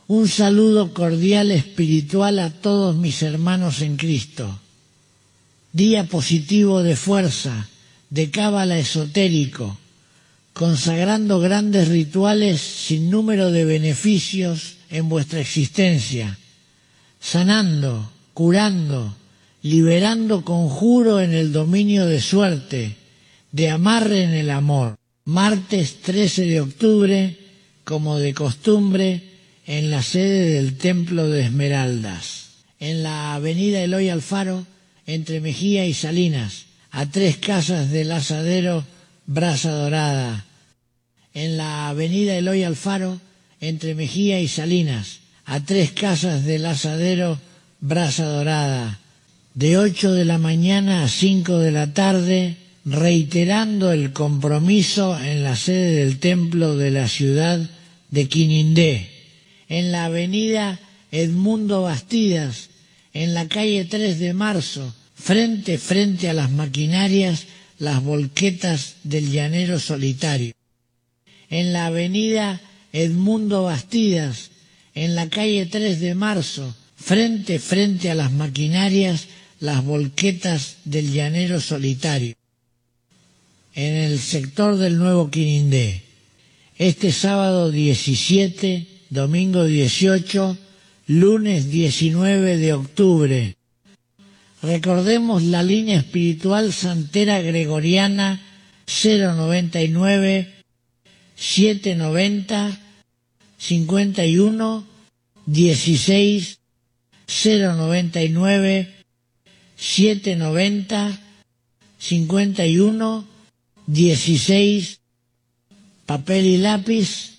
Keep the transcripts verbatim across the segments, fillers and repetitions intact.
Un saludo cordial espiritual a todos mis hermanos en Cristo. Día positivo de fuerza, de cábala esotérico, consagrando grandes rituales sin número de beneficios en vuestra existencia, sanando, curando, liberando conjuro en el dominio de suerte, de amarre en el amor. Martes trece de octubre, como de costumbre, en la sede del Templo de Esmeraldas, en la avenida Eloy Alfaro, entre Mejía y Salinas, a tres casas del asadero Brasa Dorada. En la avenida Eloy Alfaro, entre Mejía y Salinas, a tres casas del asadero Brasa Dorada, de ocho de la mañana a cinco de la tarde, reiterando el compromiso en la sede del templo de la ciudad de Quinindé. En la avenida Edmundo Bastidas, en la calle tres de marzo, frente frente a las maquinarias, las volquetas del llanero solitario. En la avenida Edmundo Bastidas, en la calle tres de marzo, frente frente a las maquinarias, las volquetas del llanero solitario. En el sector del Nuevo Quinindé, este sábado diecisiete, domingo dieciocho, lunes diecinueve de octubre. Recordemos la línea espiritual santera gregoriana cero noventa y nueve, setecientos noventa, cincuenta y uno, dieciséis, cero noventa y nueve, setecientos noventa, cincuenta y uno, dieciséis, papel y lápiz,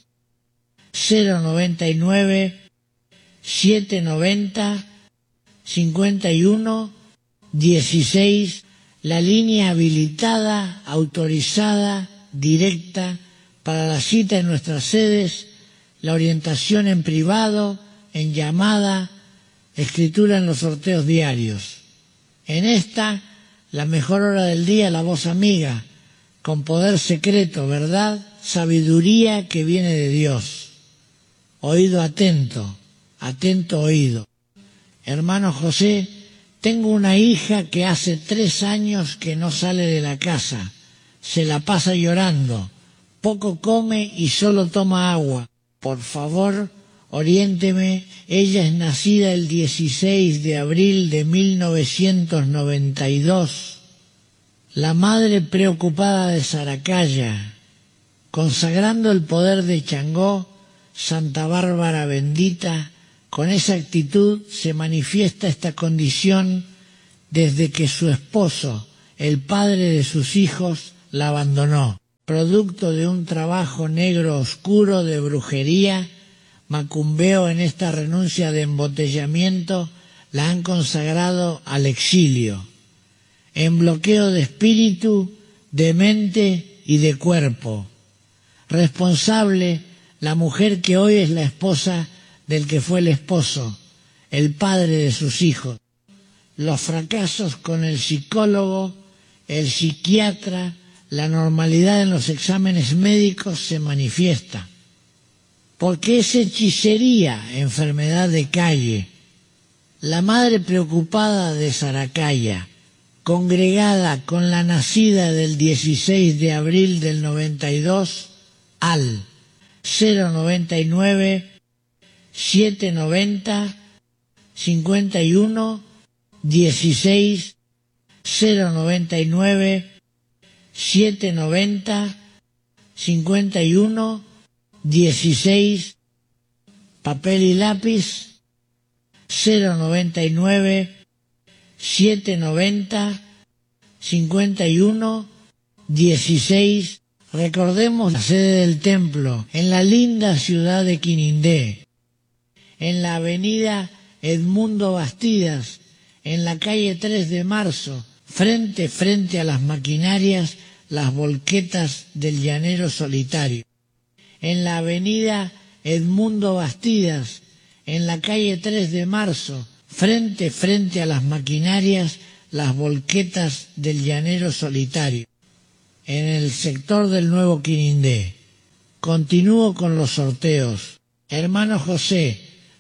cero noventa y nueve, setecientos noventa, cincuenta y uno, dieciséis, la línea habilitada, autorizada, directa, para la cita en nuestras sedes, la orientación en privado, en llamada, escritura en los sorteos diarios. En esta, la mejor hora del día, la voz amiga, con poder secreto, verdad, sabiduría que viene de Dios. Oído atento, atento oído. Hermano José, tengo una hija que hace tres años que no sale de la casa, se la pasa llorando, poco come y solo toma agua. Por favor, oriénteme, ella es nacida el dieciséis de abril de mil novecientos noventa y dos. La madre preocupada de Saracaya, consagrando el poder de Changó, Santa Bárbara bendita, con esa actitud se manifiesta esta condición desde que su esposo, el padre de sus hijos, la abandonó. Producto de un trabajo negro oscuro de brujería, macumbeo en esta renuncia de embotellamiento, la han consagrado al exilio, en bloqueo de espíritu, de mente y de cuerpo. Responsable, la mujer que hoy es la esposa del que fue el esposo, el padre de sus hijos. Los fracasos con el psicólogo, el psiquiatra, la normalidad en los exámenes médicos se manifiesta. Porque es hechicería, enfermedad de calle. La madre preocupada de Saracaya, congregada con la nacida del dieciséis de abril del noventa y dos, al cero noventa y nueve, setecientos noventa, cincuenta y uno, dieciséis, cero noventa y nueve, setecientos noventa, cincuenta y uno, dieciséis, papel y lápiz, cero noventa y nueve, setecientos noventa, cincuenta y uno, dieciséis. Recordemos la sede del templo en la linda ciudad de Quinindé, en la avenida Edmundo Bastidas, en la calle tres de marzo, frente frente a las maquinarias, las volquetas del llanero solitario. En la avenida Edmundo Bastidas, en la calle tres de marzo, frente frente a las maquinarias, las volquetas del llanero solitario. En el sector del Nuevo Quinindé. Continúo con los sorteos. Hermano José,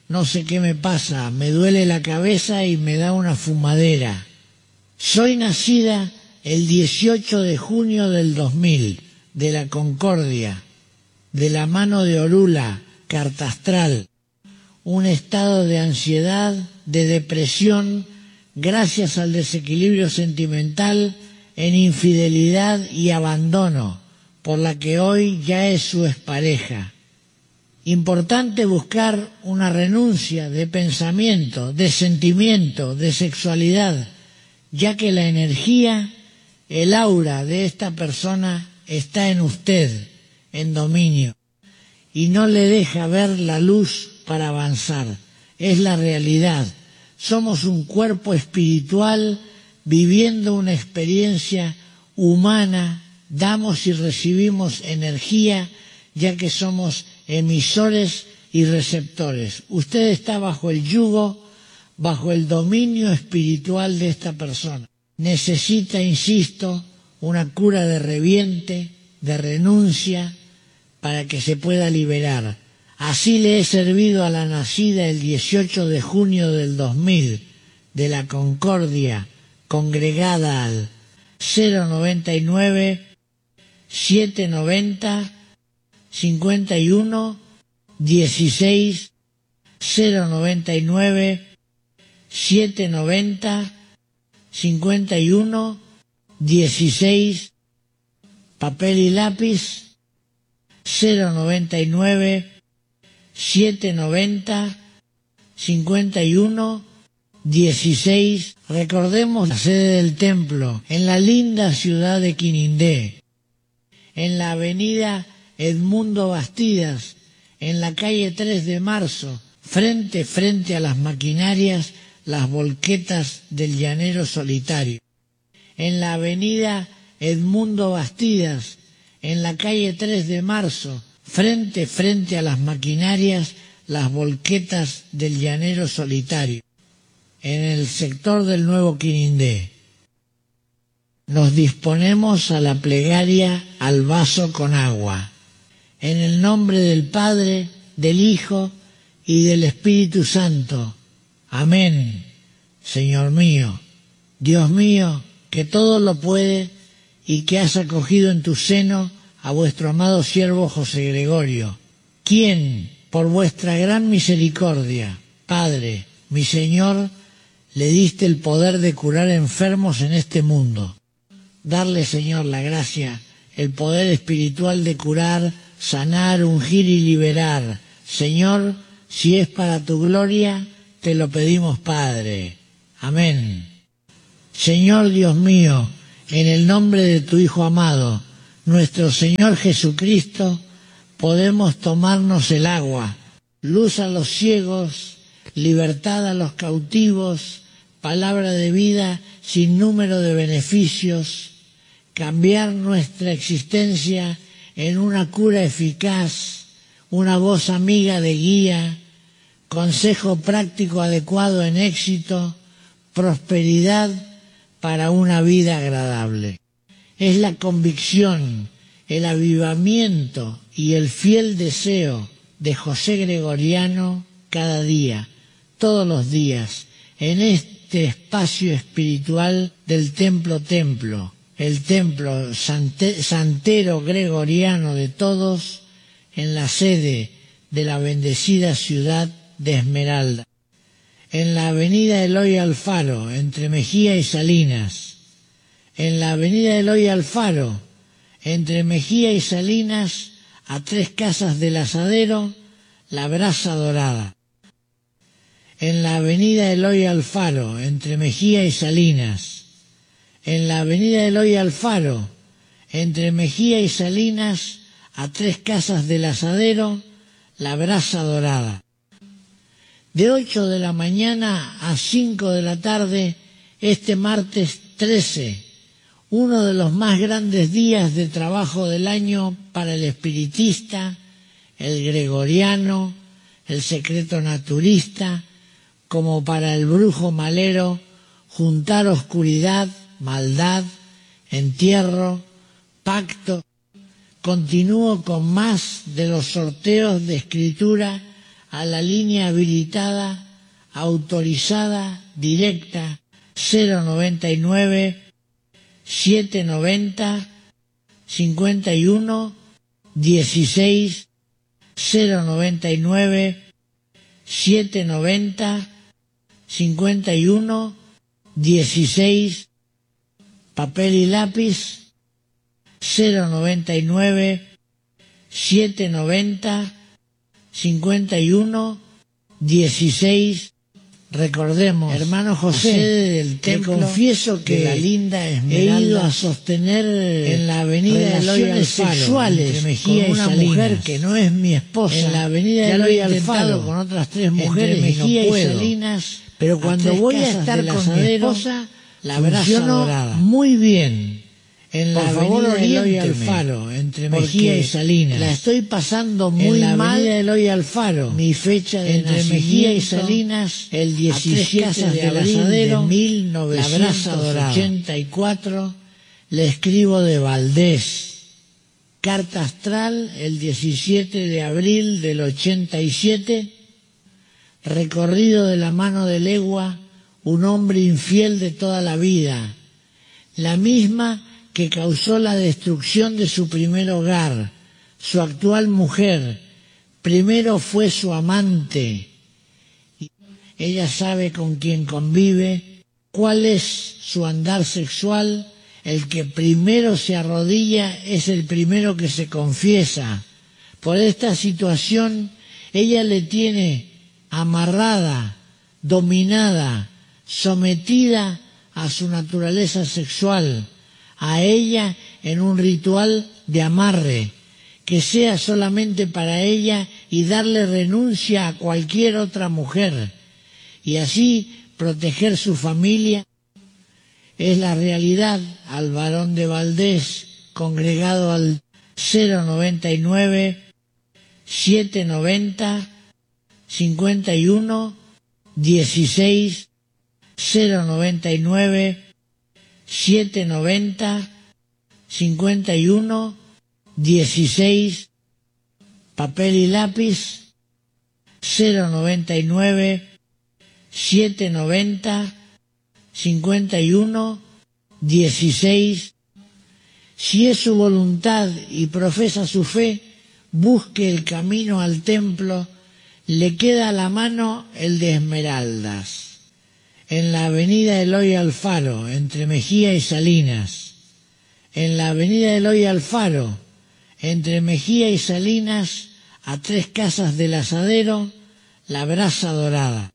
no sé qué me pasa, me duele la cabeza y me da una fumadera. Soy nacida el dieciocho de junio del dos mil, de la Concordia, de la mano de Orula, carta astral. Un estado de ansiedad, de depresión, gracias al desequilibrio sentimental, en infidelidad y abandono, por la que hoy ya es su expareja. Importante buscar una renuncia de pensamiento, de sentimiento, de sexualidad, ya que la energía, el aura de esta persona está en usted, en dominio, y no le deja ver la luz para avanzar. Es la realidad. Somos un cuerpo espiritual viviendo una experiencia humana, damos y recibimos energía, ya que somos emisores y receptores. Usted está bajo el yugo, bajo el dominio espiritual de esta persona. Necesita, insisto, una cura de reviente, de renuncia, para que se pueda liberar. Así le he servido a la nacida el dieciocho de junio del dos mil, de la Concordia, congregada al cero noventa y nueve, setecientos noventa, cincuenta y uno, dieciséis, cero noventa y nueve, setecientos noventa, cincuenta y uno, dieciséis, papel y lápiz, cero noventa y nueve, setecientos noventa, cincuenta y uno, dieciséis. Recordemos la sede del templo, en la linda ciudad de Quinindé, en la avenida Edmundo Bastidas, en la calle tres de marzo, frente frente a las maquinarias, las volquetas del llanero solitario. En la avenida Edmundo Bastidas, en la calle tres de marzo, frente frente a las maquinarias, las volquetas del llanero solitario, en el sector del Nuevo Quinindé. Nos disponemos a la plegaria al vaso con agua. En el nombre del Padre, del Hijo y del Espíritu Santo. Amén. Señor mío, Dios mío, que todo lo puede y que has acogido en tu seno a vuestro amado siervo José Gregorio, quien, por vuestra gran misericordia, Padre, mi Señor, le diste el poder de curar enfermos en este mundo. Darle, Señor, la gracia, el poder espiritual de curar, sanar, ungir y liberar. Señor, si es para tu gloria, te lo pedimos, Padre. Amén. Señor Dios mío, en el nombre de tu Hijo amado, nuestro Señor Jesucristo, podemos tomarnos el agua, luz a los ciegos, libertad a los cautivos, palabra de vida sin número de beneficios, cambiar nuestra existencia en una cura eficaz, una voz amiga de guía, consejo práctico adecuado en éxito, prosperidad para una vida agradable. Es la convicción, el avivamiento y el fiel deseo de José Gregoriano cada día, todos los días, en este espacio espiritual del templo-templo, el templo sante, santero gregoriano de todos, en la sede de la bendecida ciudad de Esmeralda, en la avenida Eloy Alfaro, entre Mejía y Salinas, en la avenida Eloy Alfaro, entre Mejía y Salinas, a tres casas del Asadero, la Brasa Dorada. En la avenida Eloy Alfaro, entre Mejía y Salinas, en la avenida Eloy Alfaro, entre Mejía y Salinas, a tres casas del Asadero, la Brasa Dorada. De ocho de la mañana a cinco de la tarde, este martes trece, uno de los más grandes días de trabajo del año para el espiritista, el gregoriano, el secreto naturista, como para el brujo malero, juntar oscuridad, maldad, entierro, pacto. Continúo con más de los sorteos de escritura a la línea habilitada, autorizada, directa, cero noventa y nueve, setecientos noventa, cincuenta y uno, dieciséis, cero noventa y nueve, setecientos noventa, cincuenta y uno, dieciséis, papel y lápiz, cero noventa y nueve, setecientos noventa, cincuenta y uno, dieciséis. Recordemos, hermano José, José del Templo, le confieso que la linda Esmeralda he ido a sostener en la avenida Eloy Alfaro sexuales Mejía con una y mujer que no es mi esposa. En la avenida Eloy Alfaro con otras tres mujeres, Mejía y, no y Salinas, pero cuando voy a estar con mi esposa la abrazo muy bien. En la avenida Eloy Alfaro, entre Mejía y Salinas. La estoy pasando muy mal. En la avenida Eloy Alfaro, mi fecha de entre Mejía y Salinas, el diecisiete de abril de mil novecientos ochenta y cuatro, le escribo de Valdés. Carta astral, el diecisiete de abril del ochenta y siete, recorrido de la mano de legua, un hombre infiel de toda la vida, la misma que causó la destrucción de su primer hogar, su actual mujer. Primero fue su amante. Ella sabe con quién convive, cuál es su andar sexual. El que primero se arrodilla es el primero que se confiesa. Por esta situación, ella le tiene amarrada, dominada, sometida a su naturaleza sexual, a ella en un ritual de amarre, que sea solamente para ella y darle renuncia a cualquier otra mujer, y así proteger su familia. Es la realidad al varón de Valdés, congregado al cero noventa y nueve, setecientos noventa, cincuenta y uno, dieciséis, cero noventa y nueve, setecientos noventa, cincuenta y uno, dieciséis, papel y lápiz, cero noventa y nueve, setecientos noventa, cincuenta y uno, dieciséis. Si es su voluntad y profesa su fe, busque el camino al templo, le queda a la mano el de Esmeraldas. En la avenida Eloy Alfaro, entre Mejía y Salinas. En la avenida Eloy Alfaro, entre Mejía y Salinas, a tres casas del Asadero, la Brasa Dorada.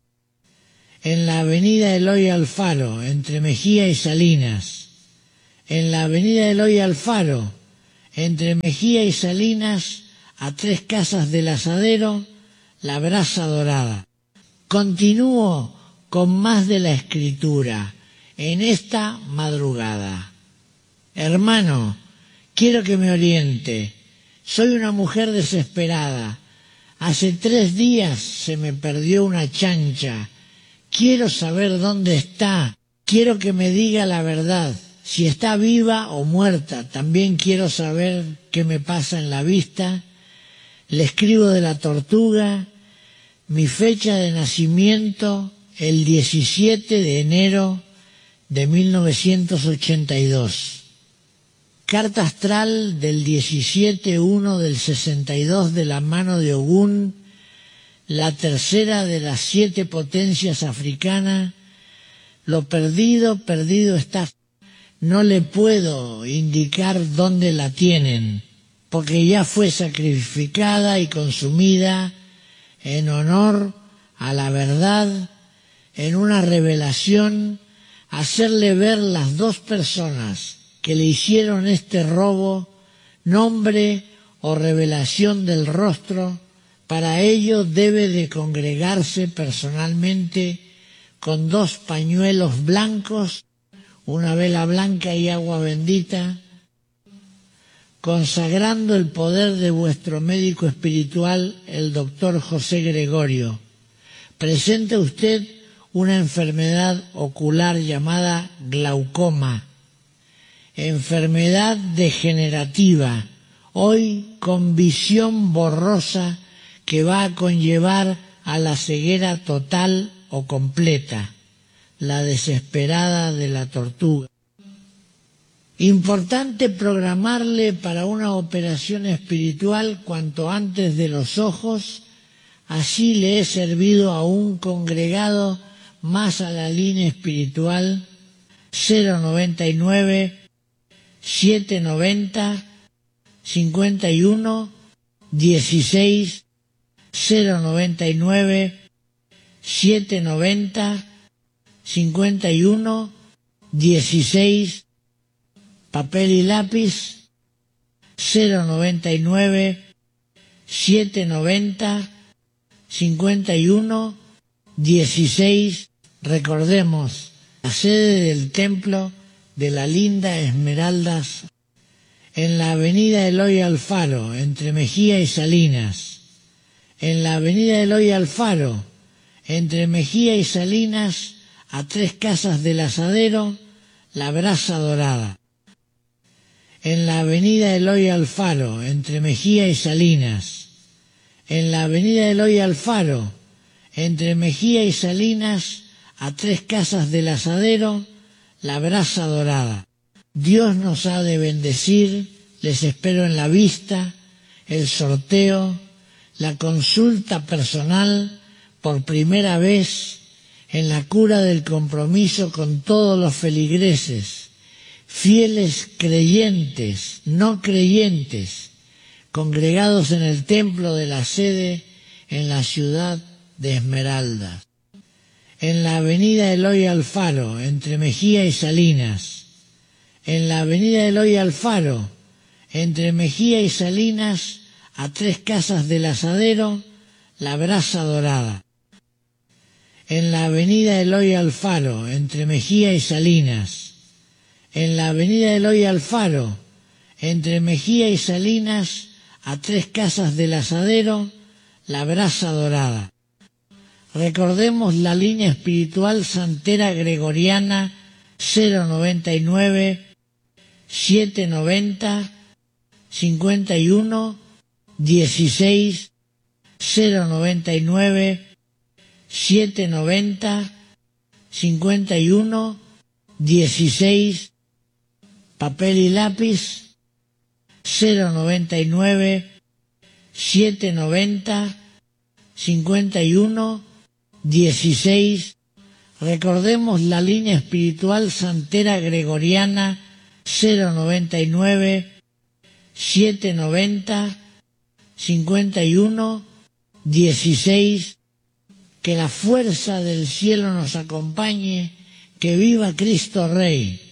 En la avenida Eloy Alfaro, entre Mejía y Salinas. En la avenida Eloy Alfaro, entre Mejía y Salinas, a tres casas del Asadero, la Brasa Dorada. Continúo con más de la escritura en esta madrugada. Hermano, quiero que me oriente. Soy una mujer desesperada. Hace tres días se me perdió una chancha. Quiero saber dónde está. Quiero que me diga la verdad. Si está viva o muerta. También quiero saber qué me pasa en la vista. Le escribo de la Tortuga. Mi fecha de nacimiento, el diecisiete de enero de mil novecientos ochenta y dos. Carta astral del diecisiete uno del sesenta y dos de la mano de Ogún, la tercera de las siete potencias africanas. Lo perdido, perdido está. No le puedo indicar dónde la tienen, porque ya fue sacrificada y consumida en honor a la verdad, en una revelación, hacerle ver las dos personas que le hicieron este robo, nombre o revelación del rostro. Para ello debe de congregarse personalmente con dos pañuelos blancos, una vela blanca y agua bendita, consagrando el poder de vuestro médico espiritual, el doctor José Gregorio. Presenta usted una enfermedad ocular llamada glaucoma, enfermedad degenerativa, hoy con visión borrosa que va a conllevar a la ceguera total o completa, la desesperada de la tortuga. Importante programarle para una operación espiritual cuanto antes de los ojos. Así le he servido a un congregado más a la línea espiritual cero noventa y nueve, setecientos noventa, cincuenta y uno, dieciséis, cero noventa y nueve, setecientos noventa, cincuenta y uno, dieciséis, papel y lápiz, cero noventa y nueve, setecientos noventa, cincuenta y uno, dieciséis. Recordemos, la sede del templo de la Linda Esmeraldas, en la avenida Eloy Alfaro, entre Mejía y Salinas. En la avenida Eloy Alfaro, entre Mejía y Salinas, a tres casas del Asadero, la Brasa Dorada. En la avenida Eloy Alfaro, entre Mejía y Salinas. En la avenida Eloy Alfaro, entre Mejía y Salinas, a tres casas del Asadero, la Brasa Dorada. Dios nos ha de bendecir. Les espero en la vista, el sorteo, la consulta personal por primera vez en la cura del compromiso con todos los feligreses, fieles creyentes, no creyentes, congregados en el templo de la sede en la ciudad de Esmeraldas. En la avenida Eloy Alfaro, entre Mejía y Salinas. En la avenida Eloy Alfaro, entre Mejía y Salinas, a tres casas del Asadero, la Brasa Dorada. En la avenida Eloy Alfaro, entre Mejía y Salinas. En la avenida Eloy Alfaro, entre Mejía y Salinas, a tres casas del Asadero, la Brasa Dorada. Recordemos la línea espiritual santera gregoriana cero noventa y nueve, setecientos noventa, cincuenta y uno, dieciséis, cero noventa y nueve, setecientos noventa, cincuenta y uno, dieciséis, papel y lápiz, cero noventa y nueve, setecientos noventa, cincuenta y uno, dieciséis. Recordemos la línea espiritual santera gregoriana cero noventa y nueve, setecientos noventa, cincuenta y uno, dieciséis. Que la fuerza del cielo nos acompañe. Que viva Cristo Rey.